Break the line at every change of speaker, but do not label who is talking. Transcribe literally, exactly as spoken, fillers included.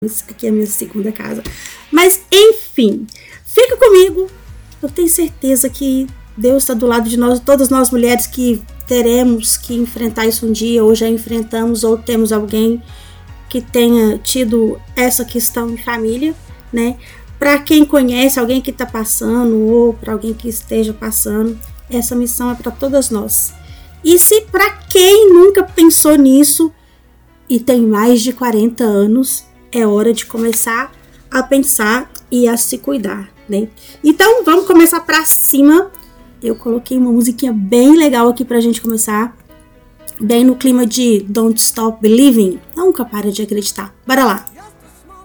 Isso aqui é a minha segunda casa. Mas, enfim, fica comigo. Eu tenho certeza que Deus está do lado de nós, todas nós mulheres que teremos que enfrentar isso um dia, ou já enfrentamos, ou temos alguém que tenha tido essa questão em família, né? Para quem conhece alguém que está passando, ou para alguém que esteja passando, essa missão é para todas nós. E se para quem nunca pensou nisso e tem mais de quarenta anos, é hora de começar a pensar e a se cuidar, né? Então, vamos começar pra cima. Eu coloquei uma musiquinha bem legal aqui pra gente começar. Bem no clima de Don't Stop Believing. Nunca para de acreditar. Bora lá!